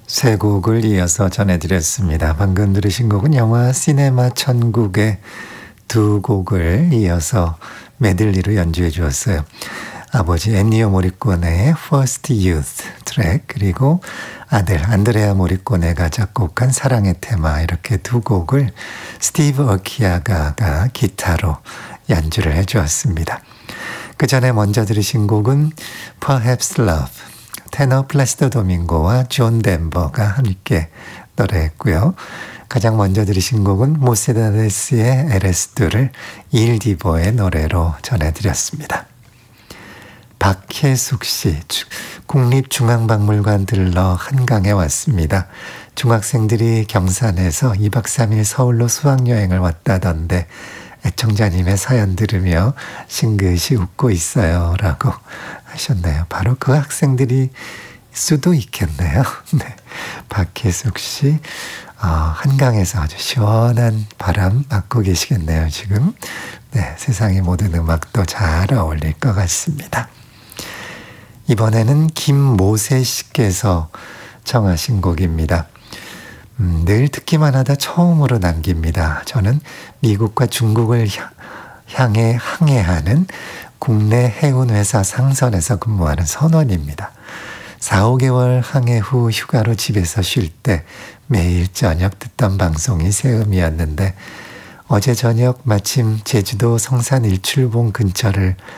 세 곡을 이어서 전해드렸습니다. 방금 들으신 곡은 영화 시네마 천국의 두 곡을 이어서 메들리로 연주해 주었어요. 아버지 엔니오 모리꼬네의 First Youth 트랙, 그리고 아들 안드레아 모리꼬네가 작곡한 사랑의 테마, 이렇게 두 곡을 스티브 어키아가가 기타로 연주를 해 주었습니다. 그 전에 먼저 들으신 곡은 Perhaps Love, 테너 플라시도 도밍고와 존 덴버가 함께 노래했고요. 가장 먼저 들으신 곡은 모세다데스의 LS2를 일 디보의 노래로 전해드렸습니다. 박혜숙 씨, 국립중앙박물관 들러 한강에 왔습니다. 중학생들이 경산에서 2박 3일 서울로 수학여행을 왔다던데 애청자님의 사연 들으며 싱긋이 웃고 있어요 라고 하셨네요. 바로 그 학생들이 수도 있겠네요. 네. 박혜숙 씨, 한강에서 아주 시원한 바람 맞고 계시겠네요 지금. 네, 세상의 모든 음악도 잘 어울릴 것 같습니다. 이번에는 김모세 씨께서 청하신 곡입니다. 늘 듣기만 하다 처음으로 남깁니다. 저는 미국과 중국을 향해 항해하는 국내 해운회사 상선에서 근무하는 선원입니다. 4, 5개월 항해 후 휴가로 집에서 쉴 때 매일 저녁 듣던 방송이 새음이었는데 어제 저녁 마침 제주도 성산 일출봉 근처를